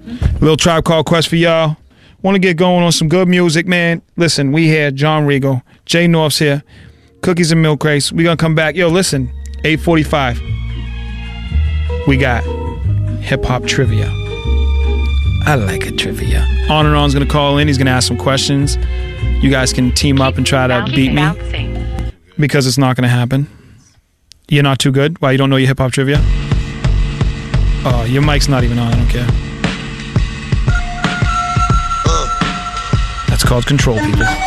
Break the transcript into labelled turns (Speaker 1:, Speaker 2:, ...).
Speaker 1: Little Tribe Called Quest for y'all. Want to get going on some good music, man. Listen, we here, John Regal. Jay North's here. Cookies and Milk Crates. We gonna come back. Yo, listen, 8:45. We got hip-hop trivia. I like a trivia. On and On's gonna call in. He's gonna ask some questions. You guys can team up and try to beat me. Because it's not gonna happen. You're not too good? Why, you don't know your hip-hop trivia? Oh, your mic's not even on. I don't care. That's called control, people.